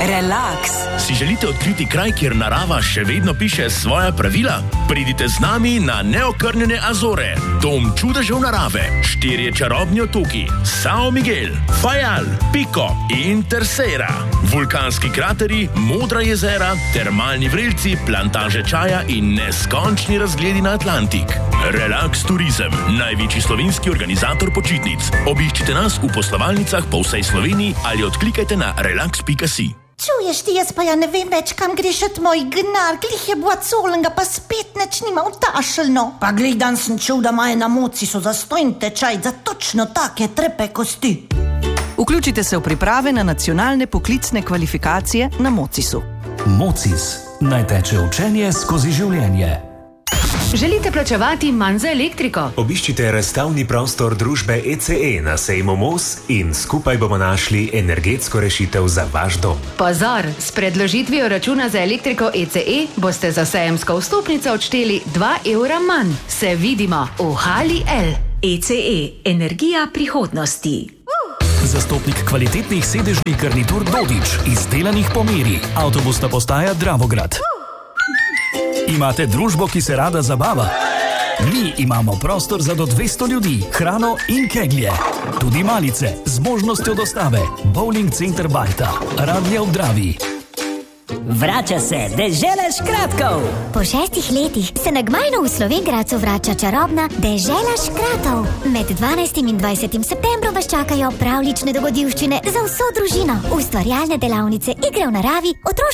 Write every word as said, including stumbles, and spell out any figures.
Relaks. Si želite odkriti kraj, kjer narava še vedno piše svoja pravila? Pridite z nami na neokrnjene Azore, dom čudežev narave, štirje čarobni otoki, São Miguel, Fajal, Pico in Terceira, vulkanski krateri, modra jezera, termalni vrelci, plantaže čaja in neskončni razgledi na Atlantik. Relax Turizem, največji slovenski organizator počitnic. Obiščite nas v poslovalnicah po vsej Sloveniji ali odklikajte na relax pika si. Čuješ ti, jaz pa ja ne vem več, kam greš od moj gnar, glih je bila colenga, pa spet neč nima vtašelno. Pa glih dan sem čul, da maje na moci so zastojn tečaj za točno take trepe kosti. Vključite se v priprave na nacionalne poklicne kvalifikacije na Mocisu. Mocis. Naj teče učenje skozi življenje. Želite plačevati manj za elektriko? Obiščite razstavni prostor družbe E C E na sejmu Mos in skupaj bomo našli energetsko rešitev za vaš dom. Pozor, s predložitvijo računa za elektriko E C E boste za sejemsko vstopnico odšteli dva evra manj. Se vidimo v Hali L. E C E. Energija prihodnosti. Zastopnik kvalitetnih sedežnih garnitur Dodič, izdelanih po meri. Avtobusna postaja Dravograd. Imate družbo, ki se rada zabava? Mi imamo prostor za do dvesto ljudi, hrano in keglje. Tudi malice z možnostjo dostave. Bowling center Bajta, Radlje ob Dravi. Vrača se dežela škratkov. Po šestih letih se na Gmajnu v Slovenj Gradcu vrača čarobna dežela škratov. Med dvanajstim in dvajsetim septembrom vas čakajo pravlične dogodivščine za vso družino, ustvarjalne delavnice, igre v naravi, otroške